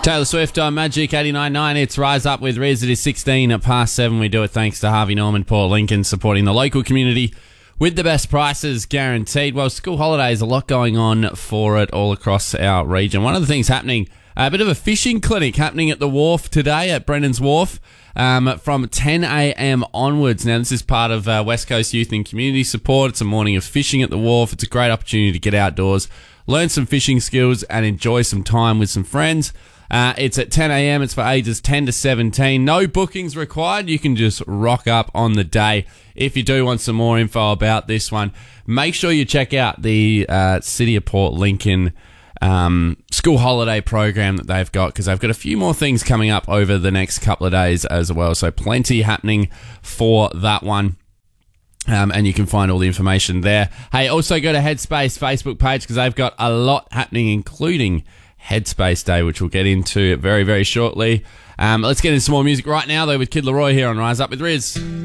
Taylor Swift on Magic 89.9. It's Rise Up with Riz. It is 16 past 7. We do it thanks to Harvey Norman, Port Lincoln, supporting the local community with the best prices guaranteed. Well, school holidays, a lot going on for it all across our region. One of the things happening, a bit of a fishing clinic happening at the wharf today at Brennan's Wharf from 10 a.m. onwards. Now, this is part of West Coast Youth and Community Support. It's a morning of fishing at the wharf. It's a great opportunity to get outdoors, learn some fishing skills and enjoy some time with some friends. It's at 10 a.m. It's for ages 10 to 17. No bookings required. You can just rock up on the day. If you do want some more info about this one, make sure you check out the City of Port Lincoln school holiday program that they've got, because they've got a few more things coming up over the next couple of days as well. So plenty happening for that one. And you can find all the information there. Hey, also go to Headspace Facebook page, because they've got a lot happening, including Headspace Day, which we'll get into very, very shortly. Let's get into some more music right now, though, with Kid Laroi here on Rise Up with Riz.